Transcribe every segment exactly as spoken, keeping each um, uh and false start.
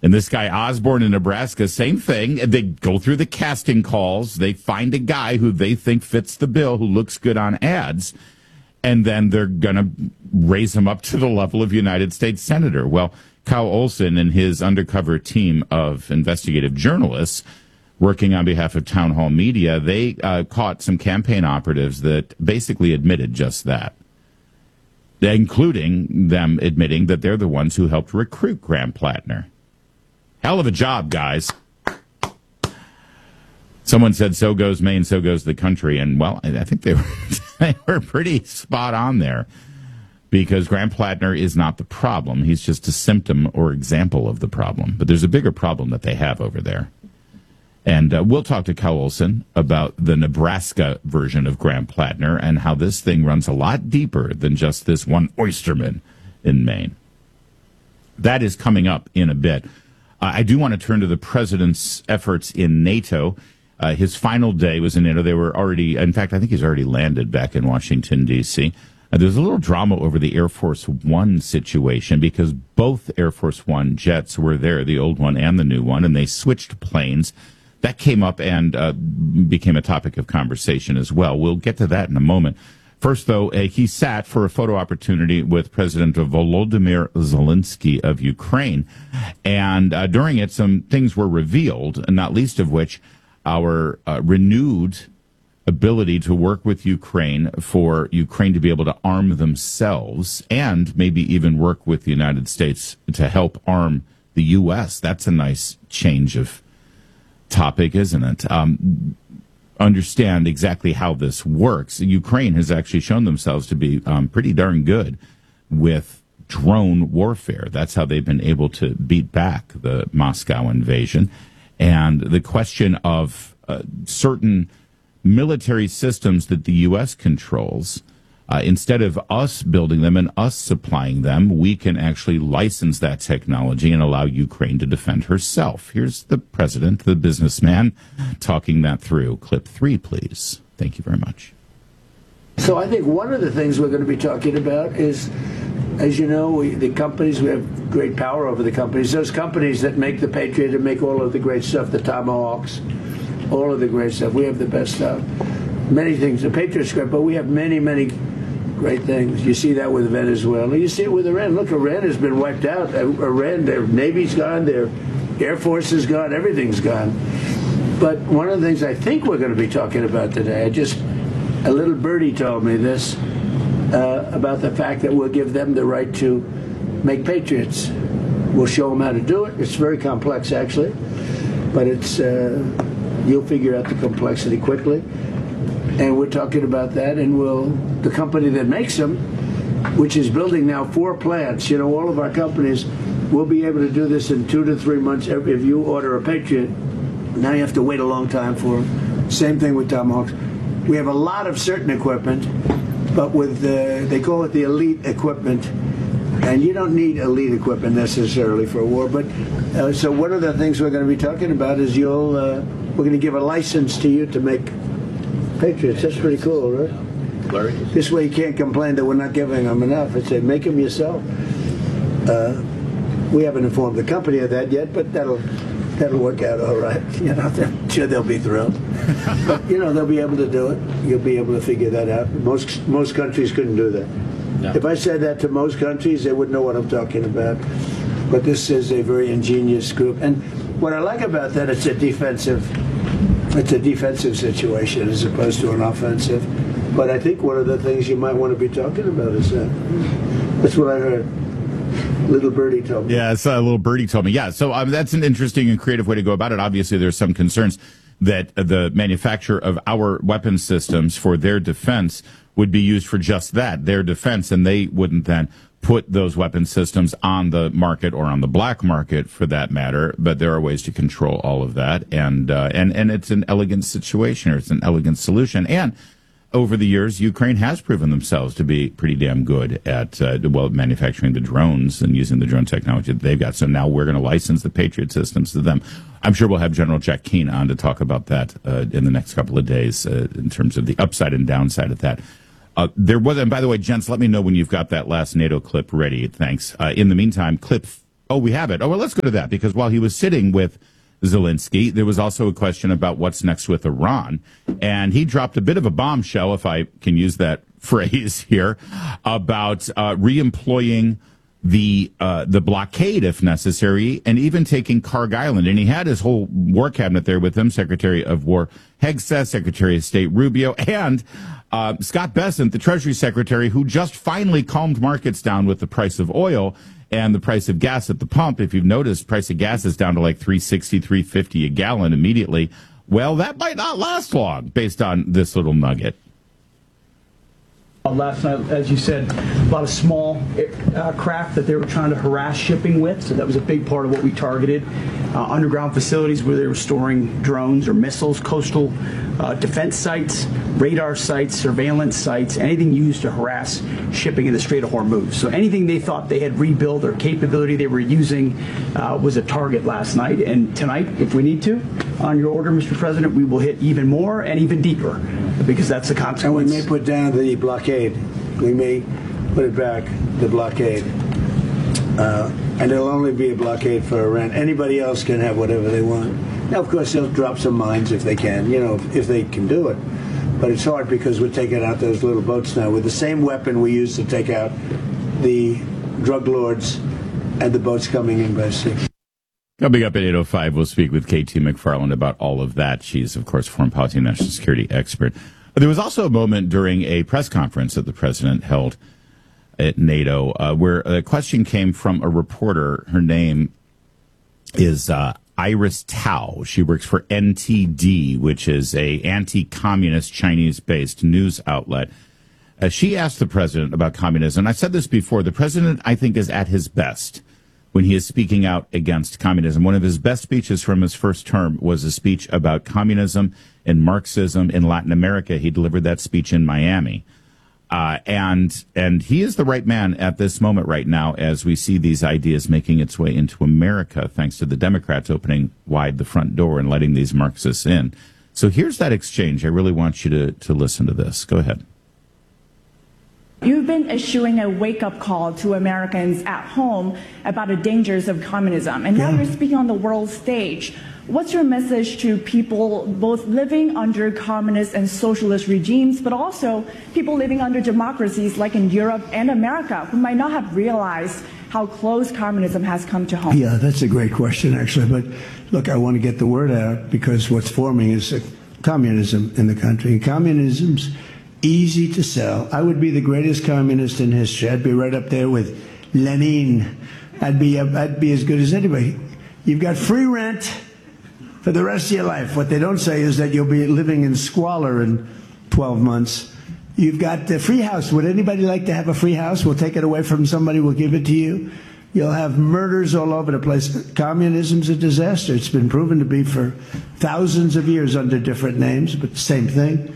And this guy Osborne in Nebraska, same thing. They go through the casting calls. They find a guy who they think fits the bill, who looks good on ads, and then they're going to raise him up to the level of United States Senator. Well, Kyle Olson and his undercover team of investigative journalists working on behalf of Town Hall Media, they uh, caught some campaign operatives that basically admitted just that, including them admitting that they're the ones who helped recruit Graham Plattner. Hell of a job, guys. Someone said, so goes Maine, so goes the country. And, well, I think they were, they were pretty spot on there, because Graham Plattner is not the problem. He's just a symptom or example of the problem. But there's a bigger problem that they have over there. And uh, we'll talk to Kyle Olson about the Nebraska version of Graham Plattner and how this thing runs a lot deeper than just this one oysterman in Maine. That is coming up in a bit. Uh, I do want to turn to the president's efforts in NATO. Uh, his final day was in NATO. They were already, in fact, I think he's already landed back in Washington, D C Uh, there's a little drama over the Air Force One situation because both Air Force One jets were there, the old one and the new one, and they switched planes. That came up and uh, became a topic of conversation as well. We'll get to that in a moment. First, though, uh, he sat for a photo opportunity with President Volodymyr Zelensky of Ukraine. And uh, during it, some things were revealed, not least of which our uh, renewed ability to work with Ukraine for Ukraine to be able to arm themselves and maybe even work with the United States to help arm the U S. That's a nice change of topic, isn't it? Um, understand exactly how this works. Ukraine has actually shown themselves to be um, pretty darn good with drone warfare. That's how they've been able to beat back the Moscow invasion. And the question of uh, certain military systems that the U S controls, uh, instead of us building them and us supplying them, we can actually license that technology and allow Ukraine to defend herself. Here's the president, the businessman, talking that through. Clip three, please. Thank you very much. So I think one of the things we're going to be talking about is, as you know, we, the companies, we have great power over the companies. Those companies that make the Patriot and make all of the great stuff, the Tomahawks, all of the great stuff. We have the best stuff. Many things. The Patriot's great, but we have many, many great things. You see that with Venezuela. You see it with Iran. Look, Iran has been wiped out. Iran, their Navy's gone, their Air Force is gone, everything's gone. But one of the things I think we're going to be talking about today, I just, a little birdie told me this, uh, about the fact that we'll give them the right to make Patriots. We'll show them how to do it. It's very complex, actually, but it's, uh, you'll figure out the complexity quickly. And we're talking about that, and we'll, the company that makes them, which is building now four plants, you know, all of our companies will be able to do this in two to three months. If you order a Patriot, now you have to wait a long time for them. Same thing with Tomahawks. We have a lot of certain equipment, but with the, they call it the elite equipment, and you don't need elite equipment necessarily for a war. But uh, so one of the things we're going to be talking about is you'll, uh, we're going to give a license to you to make Patriots. That's pretty cool, right? This way you can't complain that we're not giving them enough. It's say, make them yourself. Uh, we haven't informed the company of that yet, but that'll that'll work out all right. You know, I'm sure they'll be thrilled. But, you know, they'll be able to do it. You'll be able to figure that out. Most most countries couldn't do that. No. If I said that to most countries, they wouldn't know what I'm talking about. But this is a very ingenious group. And what I like about that, it's a defensive It's a defensive situation as opposed to an offensive. But I think one of the things you might want to be talking about is that. That's what I heard. Little birdie told me. Yeah, so a little birdie told me. Yeah, so um, that's an interesting and creative way to go about it. Obviously, there's some concerns that the manufacturer of our weapon systems for their defense would be used for just that, their defense, and they wouldn't then put those weapon systems on the market or on the black market for that matter, but there are ways to control all of that, and uh, and and it's an elegant situation, or it's an elegant solution. And over the years, Ukraine has proven themselves to be pretty damn good at uh, well manufacturing the drones and using the drone technology that they've got. So now we're going to license the Patriot systems to them. I'm sure we'll have General Jack Keane on to talk about that uh, in the next couple of days uh, in terms of the upside and downside of that. Uh, there was, and by the way, gents, let me know when you've got that last NATO clip ready. Thanks. Uh, in the meantime, clip Oh, we have it. Oh, well, let's go to that, because while he was sitting with Zelensky, there was also a question about what's next with Iran. And he dropped a bit of a bombshell, if I can use that phrase here, about uh, reemploying the uh, the blockade if necessary, and even taking Karg Island. And he had his whole war cabinet there with him, Secretary of War Hegseth, Secretary of State Rubio, and uh, Scott Bessent, the Treasury Secretary, who just finally calmed markets down with the price of oil and the price of gas at the pump. If you've noticed, price of gas is down to like three sixty, three fifty a gallon immediately. Well, that might not last long based on this little nugget. Last night, as you said, a lot of small uh, craft that they were trying to harass shipping with, so that was a big part of what we targeted. Uh, underground facilities where they were storing drones or missiles, coastal uh, defense sites, radar sites, surveillance sites, anything used to harass shipping in the Strait of Hormuz. So anything they thought they had rebuilt or capability they were using uh, was a target last night. And tonight, if we need to, on your order, Mister President, we will hit even more and even deeper, because that's the consequence. And we may put down the blockade. We may put it back, the blockade. Uh, and it'll only be a blockade for Iran. Anybody else can have whatever they want. Now, of course, they'll drop some mines if they can, you know, if, if they can do it. But it's hard because we're taking out those little boats now with the same weapon we used to take out the drug lords and the boats coming in by sea. Coming up at eight oh five, we'll speak with K T McFarland about all of that. She's, of course, foreign policy and national security expert. There was also a moment during a press conference that the president held at NATO uh, where a question came from a reporter. Her name is uh, Iris Tao. She works for N T D, which is a anti-communist Chinese-based news outlet. Uh, she asked the president about communism. I said this before. The president, I think, is at his best when he is speaking out against communism. One of his best speeches from his first term was a speech about communism and Marxism in Latin America. He delivered that speech in Miami. Uh, and and he is the right man at this moment right now as we see these ideas making its way into America, thanks to the Democrats opening wide the front door and letting these Marxists in. So here's that exchange. I really want you to, to listen to this. Go ahead. You've been issuing a wake-up call to Americans at home about the dangers of communism, and now Yeah. you're speaking on the world stage. What's your message to people both living under communist and socialist regimes, but also people living under democracies like in Europe and America who might not have realized how close communism has come to home? Yeah, that's a great question, actually. But look, I want to get the word out because what's forming is communism in the country. And communism's easy to sell. I would be the greatest communist in history. I'd be right up there with Lenin. I'd be, I'd be as good as anybody. You've got free rent for the rest of your life. What they don't say is that you'll be living in squalor in twelve months. You've got the free house. Would anybody like to have a free house? We'll take it away from somebody. We'll give it to you. You'll have murders all over the place. Communism's a disaster. It's been proven to be for thousands of years under different names, but same thing.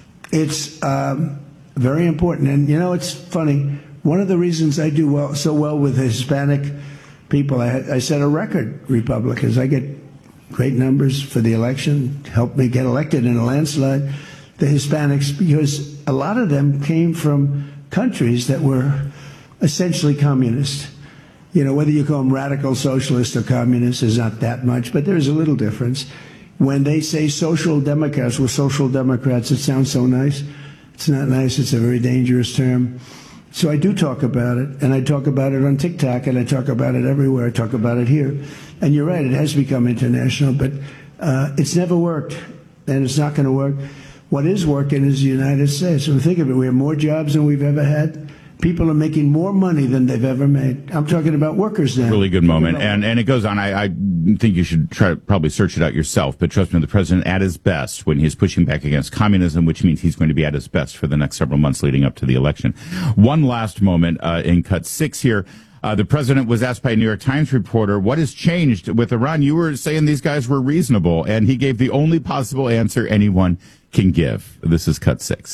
It's um, very important. And, you know, it's funny. One of the reasons I do well, so well with Hispanic people, I, I set a record, Republicans. I get great numbers for the election, helped me get elected in a landslide, the Hispanics, because a lot of them came from countries that were essentially communist. You know, whether you call them radical socialist or communist is not that much, but there's a little difference. When they say social democrats, well, social democrats, it sounds so nice. It's not nice. It's a very dangerous term. So I do talk about it, and I talk about it on TikTok, and I talk about it everywhere. I talk about it here. And you're right, it has become international, but uh, it's never worked, and it's not going to work. What is working is the United States. So think of it. We have more jobs than we've ever had. People are making more money than they've ever made. I'm talking about workers now. Really good moment. And and it goes on. I, I think you should try to probably search it out yourself. But trust me, the president at his best when he's pushing back against communism, which means he's going to be at his best for the next several months leading up to the election. One last moment uh, in cut six here. Uh, the president was asked by a New York Times reporter, what has changed with Iran? You were saying these guys were reasonable, and he gave the only possible answer anyone can give. This is cut six.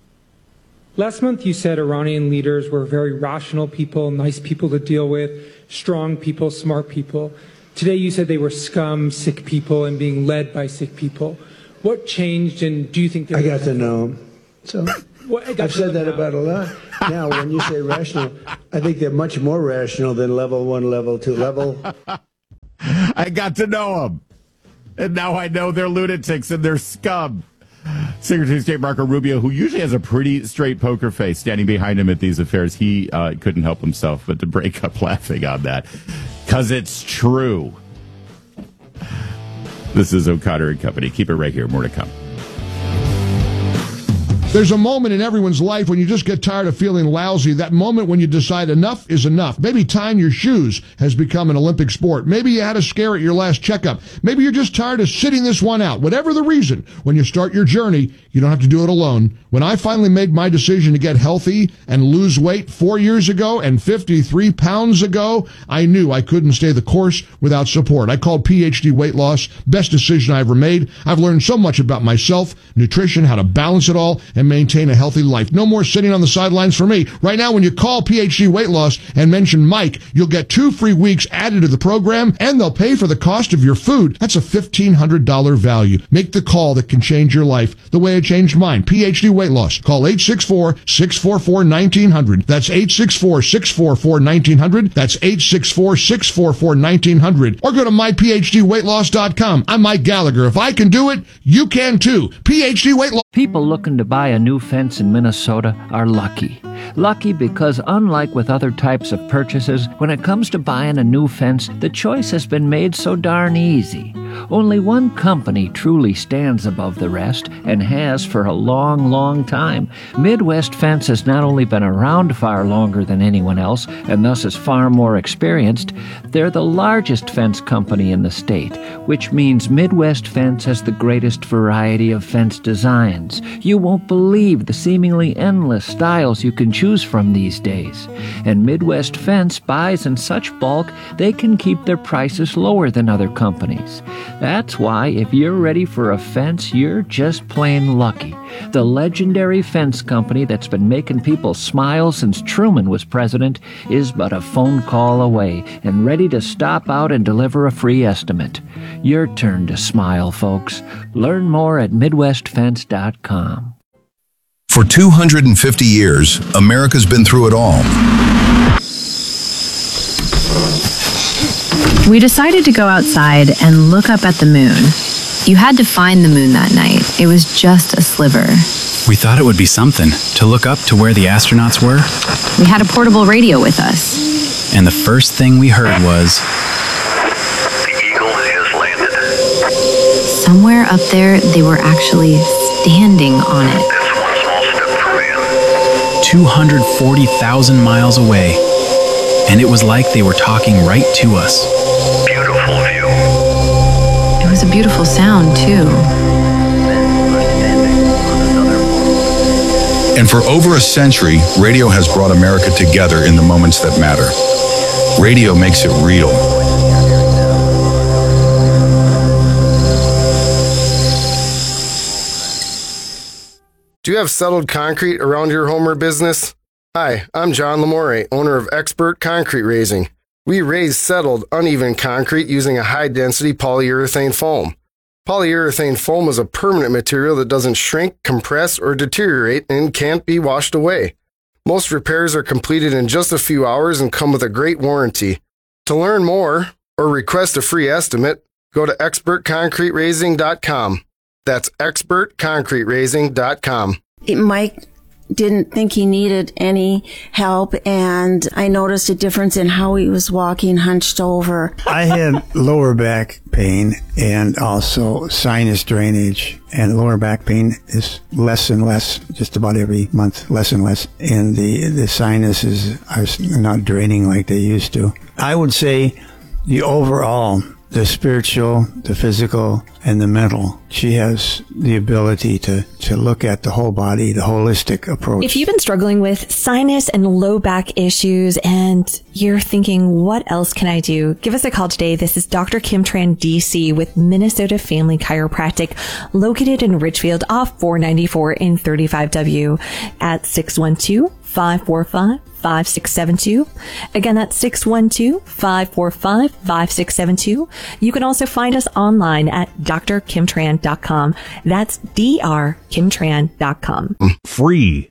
Last month, you said Iranian leaders were very rational people, nice people to deal with, strong people, smart people. Today, you said they were scum, sick people, and being led by sick people. What changed, and do you think... I got to know them. So Well, I got I've said that about a lot. Now, when you say rational, I think they're much more rational than level one, level two, level. I got to know them. And now I know they're lunatics and they're scum. Secretary of State Marco Rubio, who usually has a pretty straight poker face standing behind him at these affairs, he uh, couldn't help himself but to break up laughing on that. Because it's true. This is O'Connor and Company. Keep it right here. More to come. There's a moment in everyone's life when you just get tired of feeling lousy. That moment when you decide enough is enough. Maybe tying your shoes has become an Olympic sport. Maybe you had a scare at your last checkup. Maybe you're just tired of sitting this one out. Whatever the reason, when you start your journey, you don't have to do it alone. When I finally made my decision to get healthy and lose weight four years ago and fifty-three pounds ago, I knew I couldn't stay the course without support. I called P H D Weight Loss. Best decision I ever made. I've learned so much about myself, nutrition, how to balance it all, and maintain a healthy life. No more sitting on the sidelines for me. Right now, when you call P H D Weight Loss and mention Mike, you'll get two free weeks added to the program, and they'll pay for the cost of your food. That's a fifteen hundred dollars value. Make the call that can change your life the way it changed mine. P H D Weight Loss. Call eight six four, six four four, one nine zero zero. That's eight six four, six four four, one nine zero zero. That's eight six four, six four four, one nine zero zero. Or go to my p h d weight loss dot com. I'm Mike Gallagher. If I can do it, you can too. P H D Weight Loss. People looking to buy a new fence in Minnesota are lucky. Lucky because unlike with other types of purchases, when it comes to buying a new fence, the choice has been made so darn easy. Only one company truly stands above the rest and has for a long, long time. Midwest Fence has not only been around far longer than anyone else and thus is far more experienced, they're the largest fence company in the state, which means Midwest Fence has the greatest variety of fence designs. You won't believe the seemingly endless styles you can choose from these days. And Midwest Fence buys in such bulk they can keep their prices lower than other companies. That's why if you're ready for a fence, you're just plain lucky. The legendary fence company that's been making people smile since Truman was president is but a phone call away and ready to stop out and deliver a free estimate. Your turn to smile, folks. Learn more at midwest fence dot com. For two hundred fifty years, America's been through it all. We decided to go outside and look up at the moon. You had to find the moon that night. It was just a sliver. We thought it would be something to look up to where the astronauts were. We had a portable radio with us. And the first thing we heard was... The Eagle has landed. Somewhere up there, they were actually standing on it. That's one small step for man. two hundred forty thousand miles away. And it was like they were talking right to us. Beautiful view. It was a beautiful sound, too. And for over a century, radio has brought America together in the moments that matter. Radio makes it real. Do you have settled concrete around your home or business? Hi, I'm John Lamore, owner of Expert Concrete Raising. We raise settled, uneven concrete using a high-density polyurethane foam. Polyurethane foam is a permanent material that doesn't shrink, compress, or deteriorate and can't be washed away. Most repairs are completed in just a few hours and come with a great warranty. To learn more or request a free estimate, go to expert concrete raising dot com. That's expert concrete raising dot com. Mike didn't think he needed any help, and I noticed a difference in how he was walking hunched over. I had lower back pain and also sinus drainage, and lower back pain is less and less, just about every month, less and less, and the, the sinuses are not draining like they used to. I would say the overall, the spiritual, the physical, and the mental. She has the ability to, to look at the whole body, the holistic approach. If you've been struggling with sinus and low back issues and you're thinking, what else can I do? Give us a call today. This is Doctor Kim Tran, D C with Minnesota Family Chiropractic, located in Richfield off four ninety-four in thirty-five W at six one two, five four five, five six seven two. Again, that's six one two, five four five, five six seven two. You can also find us online at d r kim tran dot com. That's D R kim tran dot com. Free.